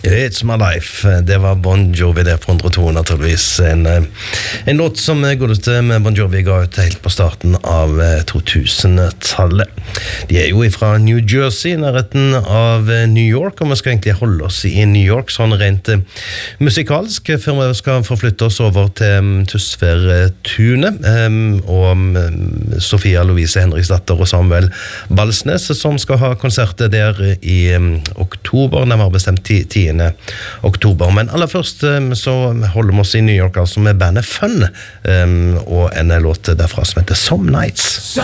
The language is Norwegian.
It's My Life, det var Bon Jovi det på 102 naturligvis. En låt som godeste med Bon Jovi ga ut helt på starten av 2000-tallet. De jo fra New Jersey, nærheten av New York, og vi skal egentlig holde oss i New York sånn rent musikalsk, før vi skal forflytte oss over til Tysværtunet, og Sofia Louise Henriksdatter og Samuel Balsnes, som skal ha konserter der i oktober, nærmere bestemt 10. oktober. Men aller først så holder vi oss i New York altså med bandet Fun, og en låt derfra som heter Some Nights.